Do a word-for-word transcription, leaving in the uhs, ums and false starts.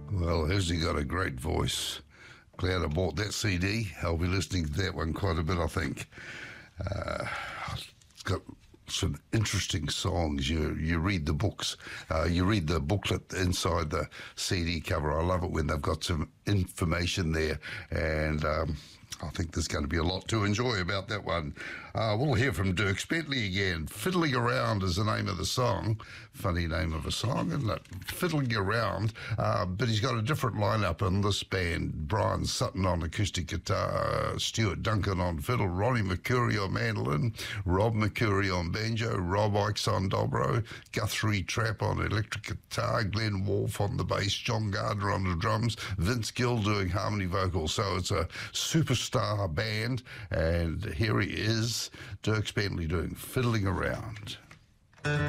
Well, has he got a great voice? Glad I bought that C D. I'll be listening to that one quite a bit, I think. Uh, it's got some interesting songs. You you read the books, uh, you read the booklet inside the C D cover. I love it when they've got some information there, and um, I think there's going to be a lot to enjoy about that one. Uh, we'll hear from Dierks Bentley again. Fiddling Around is the name of the song. Funny name of a song, isn't it? Fiddling Around. Uh, but he's got a different lineup in this band. Brian Sutton on acoustic guitar, Stuart Duncan on fiddle, Ronnie McCurry on mandolin, Rob McCurry on banjo, Rob Ikes on dobro, Guthrie Trapp on electric guitar, Glenn Wolfe on the bass, John Gardner on the drums, Vince Gill doing harmony vocals. So it's a superstar band, and here he is, Dierks Bentley doing Fiddling Around.